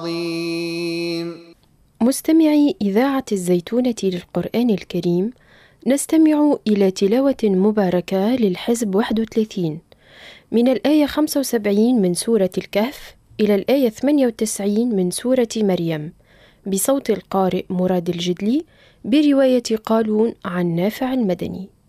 عظيم. مستمعي إذاعة الزيتونة للقرآن الكريم، نستمع إلى تلاوة مباركة للحزب 31 من الآية 75 من سورة الكهف إلى الآية 98 من سورة مريم، بصوت القارئ مراد الجدلي، برواية قالون عن نافع المدني.